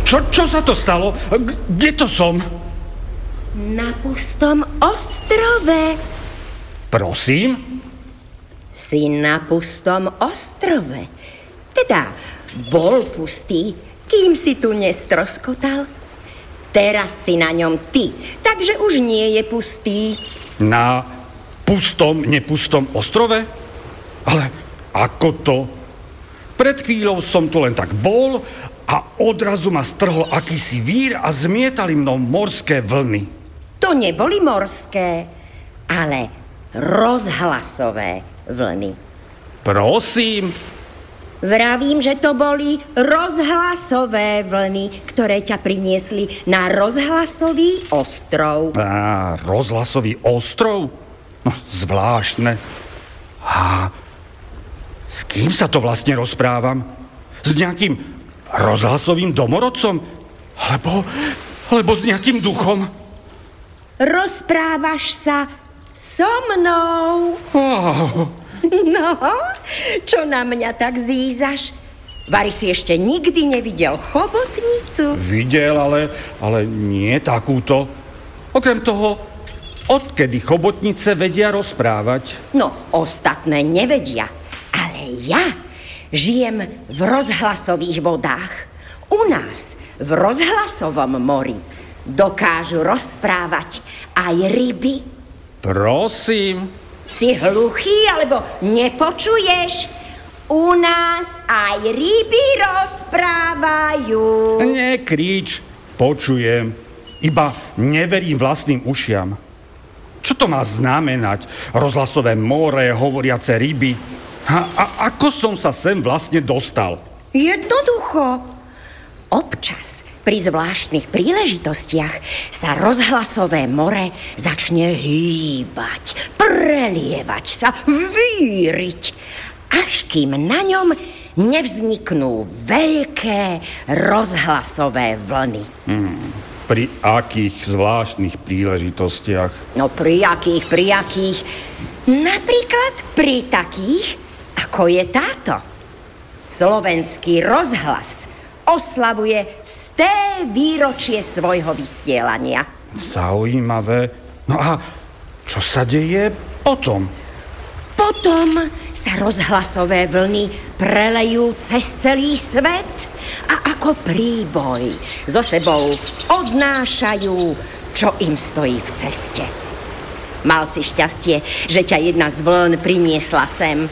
Čo sa to stalo? Kde to som? Na pustom ostrove. Prosím? Si na pustom ostrove. Teda bol pustý, kým si tu nestroskotal. Teraz si na ňom ty, takže už nie je pustý. Na pustom, nepustom ostrove? Ale ako to? Pred chvíľou som tu len tak bol a odrazu ma strhol akýsi vír a zmietali mnou morské vlny. To neboli morské, ale rozhlasové vlny. Prosím? Vravím, že to boli rozhlasové vlny, ktoré ťa priniesli na rozhlasový ostrov. Á, rozhlasový ostrov? No, zvláštne. A s kým sa to vlastne rozprávam? S nejakým rozhlasovým domorodcom? Alebo s nejakým duchom? Rozprávaš sa so mnou. Oh. No, čo na mňa tak zízaš? Vari si ešte nikdy nevidel chobotnicu? Videl, ale nie takúto. Okrem toho, odkedy chobotnice vedia rozprávať? No, ostatné nevedia. Ale ja žijem v rozhlasových vodách. U nás, v rozhlasovom mori, dokážu rozprávať aj ryby. Prosím? Si hluchý, alebo nepočuješ? U nás aj ryby rozprávajú. Nekrič, počujem. Iba neverím vlastným ušiam. Čo to má znamenať? Rozhlasové more, hovoriace ryby. A ako som sa sem vlastne dostal? Jednoducho. Občas pri zvláštnych príležitostiach sa rozhlasové more začne hýbať, prelievať sa, víriť, až kým na ňom nevzniknú veľké rozhlasové vlny. Pri akých zvláštnych príležitostiach? No pri akých? Napríklad pri takých, ako je táto. Slovenský rozhlas oslavuje 100. výročie svojho vysielania. Zaujímavé. No a čo sa deje potom? Potom sa rozhlasové vlny prelejú cez celý svet a ako príboj so sebou odnášajú, čo im stojí v ceste. Mal si šťastie, že ťa jedna z vln priniesla sem.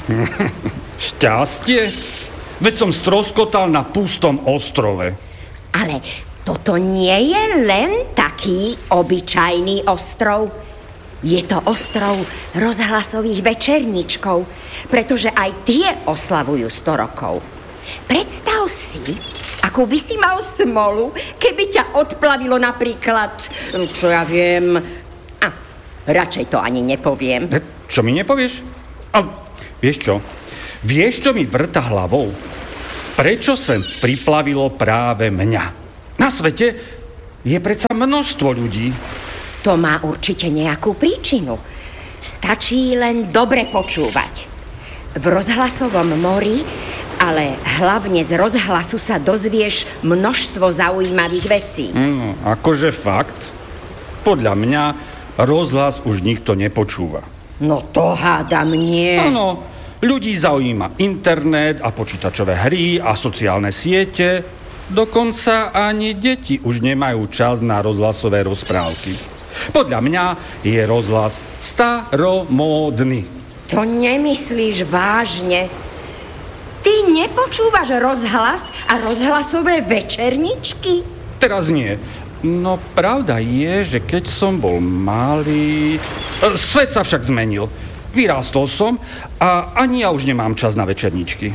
Šťastie? Veď som stroskotal na pustom ostrove. Ale toto nie je len taký obyčajný ostrov. Je to ostrov rozhlasových večerníčkov, pretože aj tie oslavujú 100 rokov. Predstav si, akú by si mal smolu, keby ťa odplavilo napríklad, čo ja viem... radšej to ani nepoviem. Čo mi nepovieš? Vieš čo? Vieš, čo mi vrta hlavou? Prečo sem priplavilo práve mňa? Na svete je predsa množstvo ľudí. To má určite nejakú príčinu. Stačí len dobre počúvať. V rozhlasovom mori, ale hlavne z rozhlasu sa dozvieš množstvo zaujímavých vecí. Akože fakt? Podľa mňa rozhlas už nikto nepočúva. No to hádam nie. Áno. Ľudí zaujíma internet a počítačové hry a sociálne siete. Dokonca ani deti už nemajú čas na rozhlasové rozprávky. Podľa mňa je rozhlas staromódny. To nemyslíš vážne? Ty nepočúvaš rozhlas a rozhlasové večerničky? Teraz nie. No pravda je, že keď som bol malý... Svet sa však zmenil. Vyrástol som a ani ja už nemám čas na večerničky.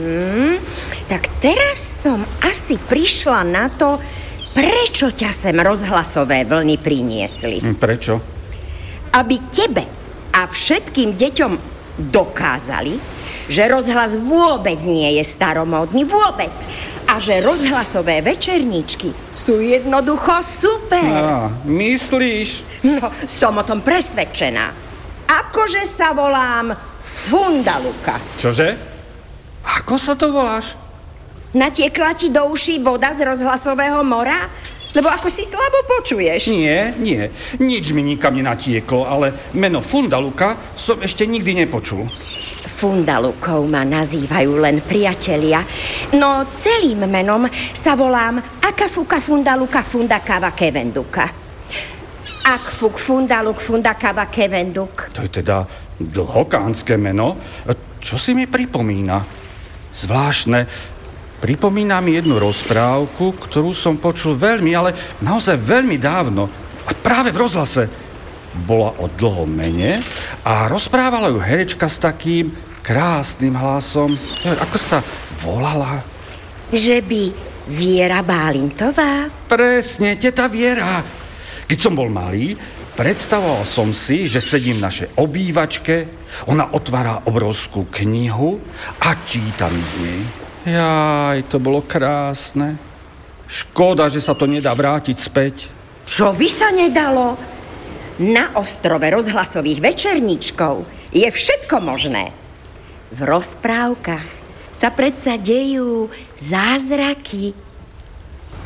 Tak teraz som asi prišla na to, prečo ťa sem rozhlasové vlny priniesli. Prečo? Aby tebe a všetkým deťom dokázali, že rozhlas vôbec nie je staromódny, vôbec. A že rozhlasové večerníčky sú jednoducho super. Myslíš? No, som o tom presvedčená. Akože sa volám Fundaluka. Čože? Ako sa to voláš? Natiekla ti do uší voda z rozhlasového mora? Lebo ako si slabo počuješ. Nie, nič mi nikam nenatieklo, ale meno Fundaluka som ešte nikdy nepočul. Fundalukov ma nazývajú len priatelia, no celým menom sa volám Akafuka Fundaluka Fundakava Kevenduka. Akfuk Fundaluk Fundakava Kevenduk. To je teda dlhokánske meno. Čo si mi pripomína? Zvláštne. Pripomína mi jednu rozprávku, ktorú som počul veľmi, ale naozaj veľmi dávno. A práve v rozhlase. Bola o dlhom mene a rozprávala ju herečka s takým krásnym hlasom. Ako sa volala? Že by Viera Bálintová? Presne, teta Viera. Keď som bol malý, predstavoval som si, že sedím v našej obývačke, ona otvára obrovskú knihu a čítam z nej. Jaj, to bolo krásne. Škoda, že sa to nedá vrátiť späť. Čo by sa nedalo? Na ostrove rozhlasových večerníčkov je všetko možné. V rozprávkach sa predsa dejú zázraky.